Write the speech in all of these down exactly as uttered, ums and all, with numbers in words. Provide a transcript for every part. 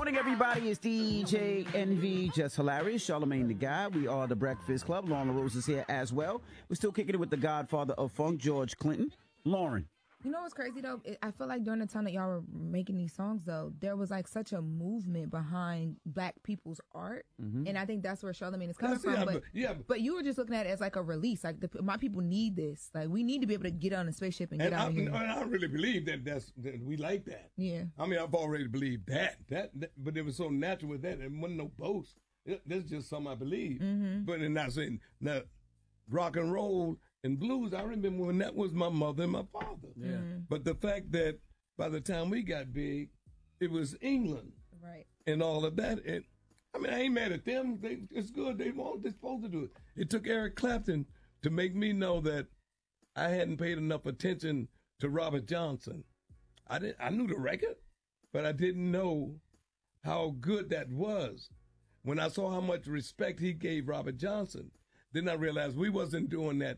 morning, everybody. It's D J Envy, Just Hilarious, Charlemagne the Guy. We are the Breakfast Club. Lauren LaRose is here as well. We're still kicking it with the godfather of funk, George Clinton. Lauren. You know what's crazy, though? I feel like during the time that y'all were making these songs, though, there was, like, such a movement behind black people's art. Mm-hmm. And I think that's where Charlemagne is coming that's, from. Yeah, but, but, yeah. but you were just looking at it as, like, a release. Like, the, my people need this. Like, we need to be able to get on a spaceship and, and get out I, of here. And I really believe that, that's, that we like that. Yeah. I mean, I've already believed that. that. That, but it was so natural with that. It wasn't no boast. It, that's just something I believe. Mm-hmm. But I'm not saying, now, rock and roll and blues, I remember when that was my mother and my father. Yeah. Mm-hmm. But the fact that by the time we got big, it was England. Right. And all of that. And I mean, I ain't mad at them. They, it's good. They want, they're supposed to do it. It took Eric Clapton to make me know that I hadn't paid enough attention to Robert Johnson. I didn't. I knew the record, but I didn't know how good that was. When I saw how much respect he gave Robert Johnson, then I realized we wasn't doing that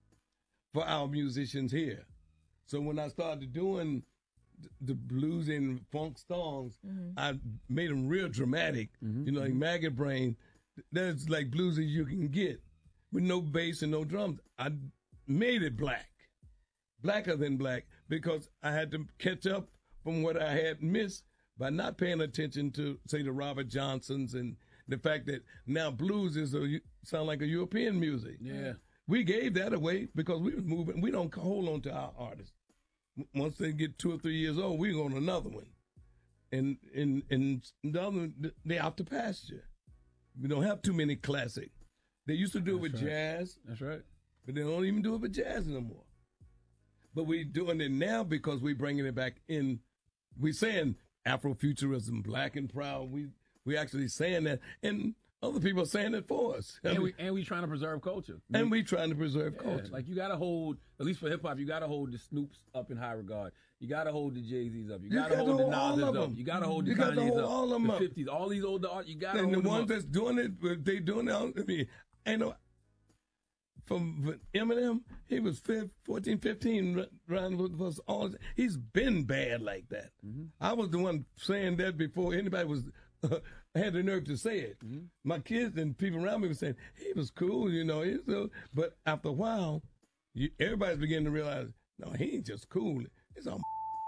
for our musicians here. So when I started doing the blues and funk songs, mm-hmm. I made them real dramatic. Mm-hmm. You know, like Maggot Brain, that's like blues as you can get with no bass and no drums. I made it black, blacker than black, because I had to catch up from what I had missed by not paying attention to, say, the Robert Johnsons and the fact that now blues is a, sound like a European music. Yeah. We gave that away because we was moving. We don't hold on to our artists. Once they get two or three years old, we go on another one. And and and the other, they out to pasture. We don't have too many classic. They used to do it with That's right. jazz. That's right. But they don't even do it with jazz no more. But we doing it now because we bringing it back in. We saying Afrofuturism, black and proud. We we actually saying that, and other people are saying it for us. And I mean, we and we trying to preserve culture. And we trying to preserve yeah, culture. Like you gotta hold, at least for hip hop, you gotta hold the Snoops up in high regard. You gotta hold the Jay Z's up. You gotta got hold the all Nas's of up. them. You gotta hold the You got to Kanye's hold up. all of them the up. fifties, all these older art, you gotta and hold the them ones up. that's doing it, they doing it. I mean, ain't no. From Eminem, he was fourteen, fifteen, around was all. He's been bad like that. Mm-hmm. I was the one saying that before anybody was uh, had the nerve to say it. Mm-hmm. My kids and people around me were saying he was cool, you know. He was, but after a while, you, everybody's beginning to realize, no, he ain't just cool. It's a yeah,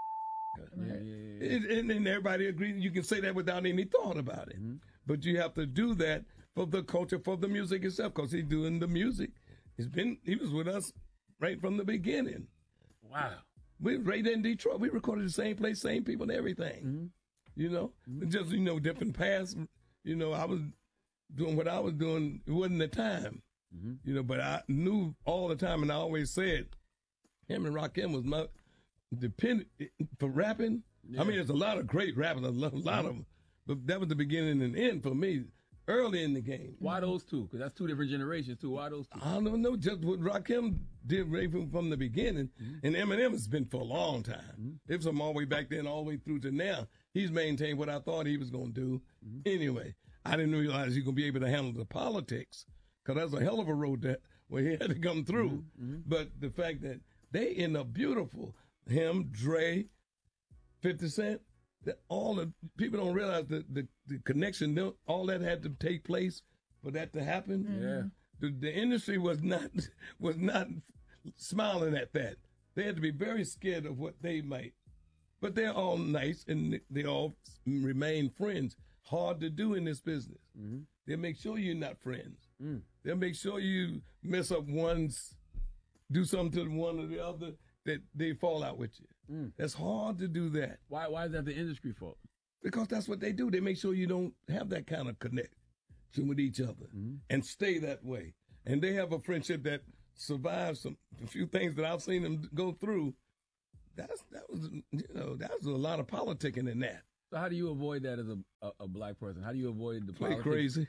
yeah, yeah. It, and, and everybody agrees. You can say that without any thought about it. Mm-hmm. But you have to do that for the culture, for the music itself, because he's doing the music. He's been, he was with us right from the beginning. Wow. We right there in Detroit. We recorded the same place, same people and everything. Mm-hmm. You know? Mm-hmm. Just, you know, different paths. You know, I was doing what I was doing. It wasn't the time. Mm-hmm. You know, but I knew all the time, and I always said, him and Rakim was my dependent for rapping. Yeah. I mean, there's a lot of great rappers, a lot, a lot mm-hmm. of them. But that was the beginning and end for me. Early in the game. Why those two? Because that's two different generations, too. Why those two? I don't know. Just what Rakim did right from, from the beginning. Mm-hmm. And Eminem has been for a long time. Mm-hmm. It was from all the way back then, all the way through to now. He's maintained what I thought he was going to do. Mm-hmm. Anyway, I didn't realize he was going to be able to handle the politics, because that's a hell of a road that where he had to come through. Mm-hmm. Mm-hmm. But the fact that they end up beautiful. Him, Dre, fifty Cent, that all the people don't realize the, the, the connection, all that had to take place for that to happen. Mm-hmm. Yeah, the, the industry was not was not smiling at that. They had to be very scared of what they might. But they're all nice and they all remain friends. Hard to do in this business. Mm-hmm. They'll make sure you're not friends. Mm. They'll make sure you mess up one's, do something to one or the other, that they fall out with you. Mm. That's hard to do that. Why Why is that the industry fault? Because that's what they do. They make sure you don't have that kind of connection with each other mm-hmm. and stay that way. And they have a friendship that survives some a few things that I've seen them go through. That's that was you know that was a lot of politicking in that. So how do you avoid that as a a, a black person? How do you avoid the play politics? crazy?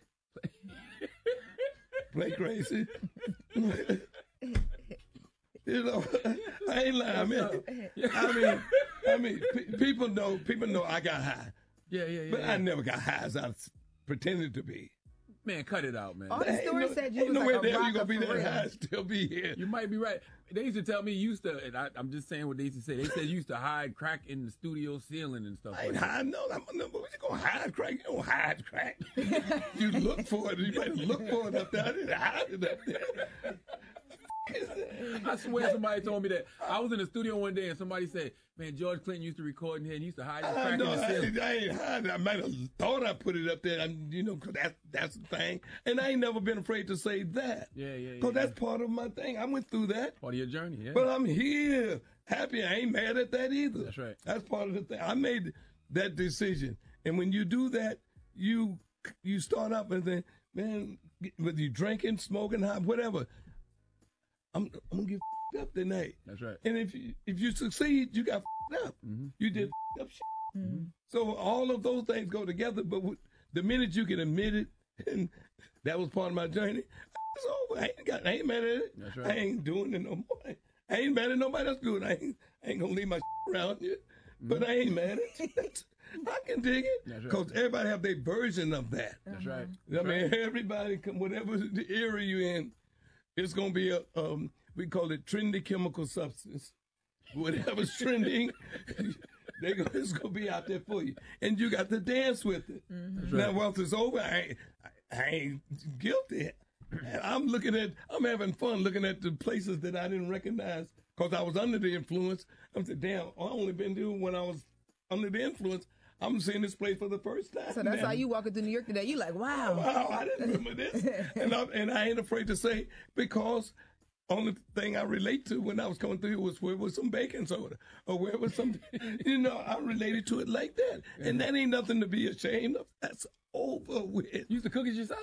Play crazy. You know, I ain't lying. I mean, I mean, I mean, pe- people know. People know I got high. Yeah, yeah, yeah. But yeah. I never got high as I pretended to be. Man, cut it out, man. All the Ain't stories no- said you ain't was no like way a the hell you rocker gonna be for that real. high and still be here. You might be right. They used to tell me you used to, and I, I'm just saying what they used to say. They said you used to hide crack in the studio ceiling and stuff I ain't like that. hide no. I'm no. What you gonna hide crack? You don't hide crack. You look for it. You might look for it up there. I didn't hide it up there. I swear somebody told me that. I was in the studio one day and somebody said, man, George Clinton used to record in here and he used to hide his I, crack know, in the I, ceiling. ain't- I ain't hiding. I might have thought I put it up there. I, you know, cause that that's the thing. And I ain't never been afraid to say that. Yeah, yeah, yeah. Cause yeah. that's part of my thing. I went through that. Part of your journey, yeah. But I'm here, happy. I ain't mad at that either. That's right. That's part of the thing. I made that decision, and when you do that, you you start up and then, man, whether you drinking, smoking, hot, whatever, I'm I'm gonna get f***ed up tonight. That's right. And if you if you succeed, you got f***ed up. Mm-hmm. You did f***ed up shit. Mm-hmm. So all of those things go together. But w- the minute you can admit it, and that was part of my journey, it's over. I ain't got. I ain't mad at it. That's right. I ain't doing it no more. I ain't mad at nobody. That's good. I ain't. I ain't gonna leave my around you. But I ain't mad at it. I can dig it That's right. because everybody have their version of that. That's right. I mean, everybody, come whatever the era you in, it's gonna be a um, we call it trendy chemical substance. Whatever's trending, they go, it's gonna be out there for you, and you got to dance with it. Mm-hmm. Now, once it's over, I ain't, I ain't guilty. And I'm looking at, I'm having fun looking at the places that I didn't recognize because I was under the influence. I'm saying, damn, I only been doing when I was under the influence. I'm seeing this place for the first time. So that's now. how you walking through New York today. You like, wow. Wow, I didn't remember this. and, I, and I ain't afraid to say because only thing I relate to when I was coming through was where was some baking soda or where was some, you know, I related to it like that. And that ain't nothing to be ashamed of. That's over with. You used to cook it yourself?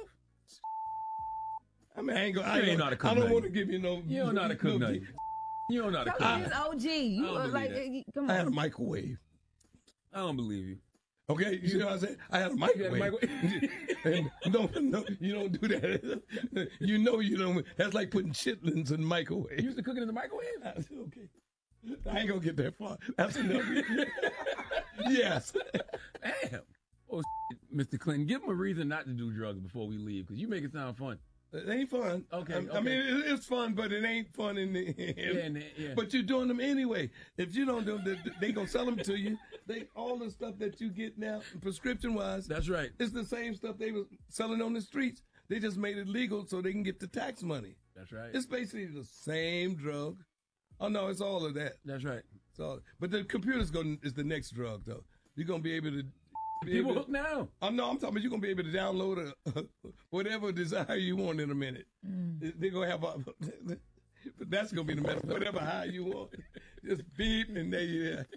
I mean, I ain't gonna, You I, ain't ain't know how to cook I don't nothing. want to give you no. You don't know how to cook no, nothing. You don't know how to cook Tell me nothing. this O G. You I don't uh, believe like, that. eh, come I had a on. microwave. I don't believe you. Okay, you know what I'm saying? I had a You microwave. had a microwave? and no, no, you don't do that. You know you don't. That's like putting chitlins in the microwave. You used to cook it in the microwave? I said, okay. I ain't gonna get that far. That's enough. Yes. Damn. Oh, shit, Mister Clinton, give him a reason not to do drugs before we leave, because you make it sound fun. It ain't fun. Okay, I, I okay. mean, it, it's fun, but it ain't fun in the end. Yeah, in the- yeah. But you're doing them anyway. If you don't do them, they, they gonna sell them to you. They all the stuff that you get now, prescription wise, That's right. it's the same stuff they was selling on the streets. They just made it legal so they can get the tax money. That's right. It's basically the same drug. Oh no, it's all of that. That's right. So, but the computer's going is the next drug though. You're gonna be able to. Be People able to- hook now. Oh no, I'm talking about you're gonna be able to download a, whatever desire you want in a minute. Mm. They're gonna have a, but that's gonna be the method. Whatever high you want, just beep and there you are.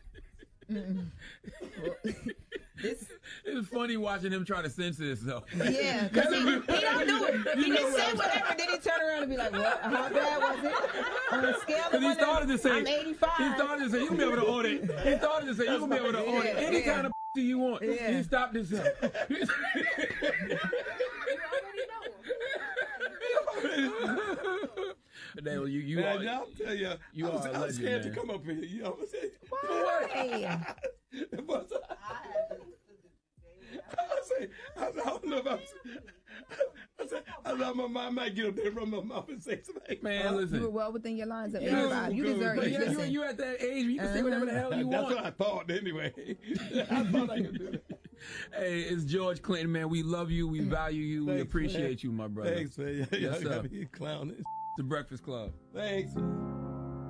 This, It's funny watching him try to censor himself. yeah, because he, he don't do it. He You know just what say I'm whatever, then he turn around and be like, what? How bad was it? On a scale of Because he one started to say, I'm eighty-five. he started to say, you can be able to audit. He started to say, you can be able to Yeah, audit any yeah. kind of you want. Yeah. He stopped himself. Dale, you, you Man, are, y'all tell you, you I was, are a I was legend, scared man. to come up here. You know what I'm saying? Why? But I say, I, I don't know if I'm. I said, I thought my mom might get up there from my mouth and say something. Man, You were listen. well within your lines of Yeah, eighty-five. You good. deserve But it. Yeah, you, Listen. you at that age where you can say whatever the hell you That's want. what I thought anyway. I thought I could do that. Hey, it's George Clinton, man. We love you. We value you. We Thanks, appreciate man. you, my brother. Thanks, man. Yes, Y'all sir. got me clowning. The Breakfast Club. Thanks.